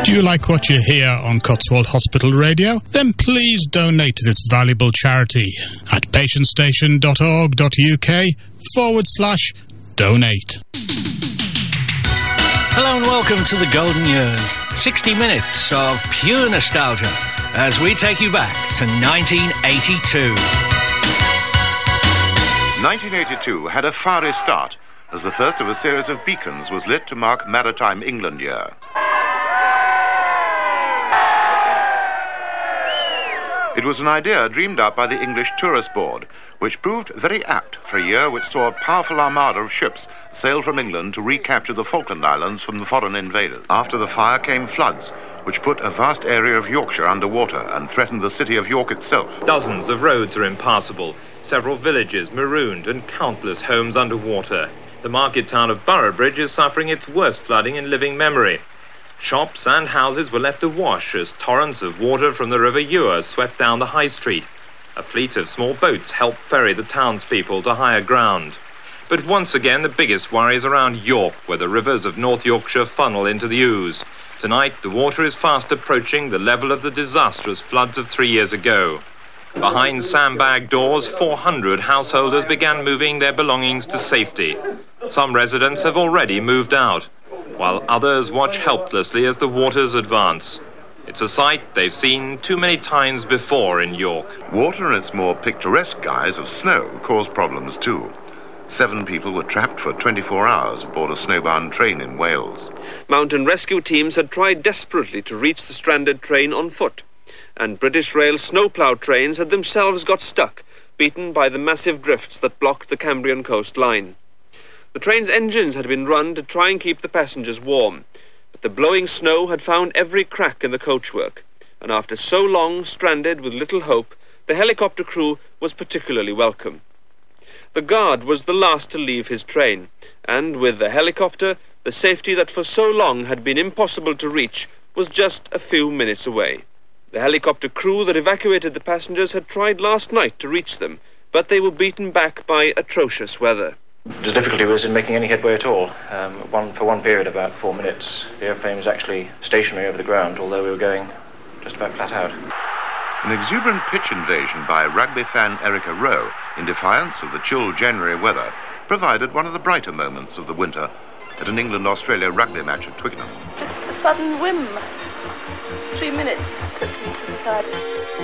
Do you like what you hear on Cotswold Hospital Radio? Then please donate to this valuable charity at patientstation.org.uk/donate. Hello and welcome to the Golden Years. 60 minutes of pure nostalgia as we take you back to 1982. 1982 had a fiery start as the first of a series of beacons was lit to mark Maritime England Year. It was an idea dreamed up by the English Tourist Board, which proved very apt for a year which saw a powerful armada of ships sail from England to recapture the Falkland Islands from the foreign invaders. After the fire came floods, which put a vast area of Yorkshire under water and threatened the city of York itself. Dozens of roads are impassable, several villages marooned and countless homes underwater. The market town of Boroughbridge is suffering its worst flooding in living memory. Shops and houses were left awash as torrents of water from the River Eure swept down the high street. A fleet of small boats helped ferry the townspeople to higher ground. But once again, the biggest worry is around York, where the rivers of North Yorkshire funnel into the Ouse. Tonight, the water is fast approaching the level of the disastrous floods of 3 years ago. Behind sandbag doors, 400 householders began moving their belongings to safety. Some residents have already moved out, while others watch helplessly as the waters advance. It's a sight they've seen too many times before in York. Water and its more picturesque guise of snow caused problems too. 7 people were trapped for 24 hours aboard a snowbound train in Wales. Mountain rescue teams had tried desperately to reach the stranded train on foot, and British Rail snowplough trains had themselves got stuck, beaten by the massive drifts that blocked the Cambrian coastline. The train's engines had been run to try and keep the passengers warm, but the blowing snow had found every crack in the coachwork, and after so long stranded with little hope, the helicopter crew was particularly welcome. The guard was the last to leave his train, and with the helicopter, the safety that for so long had been impossible to reach was just a few minutes away. The helicopter crew that evacuated the passengers had tried last night to reach them, but they were beaten back by atrocious weather. The difficulty was in making any headway at all. For one period, about 4 minutes, the airplane was actually stationary over the ground, although we were going just about flat out. An exuberant pitch invasion by rugby fan Erica Rowe, in defiance of the chill January weather, provided one of the brighter moments of the winter at an England-Australia rugby match at Twickenham. Just a sudden whim. 3 minutes took me to the side.